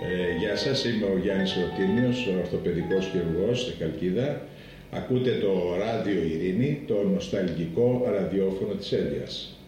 Γεια σας, είμαι ο Γιάννης Ρωτίνιος, ορθοπαιδικός χειρουργός στη Χαλκίδα. Ακούτε το Ράδιο Ειρήνη, το νοσταλγικό ραδιόφωνο της Έλιας.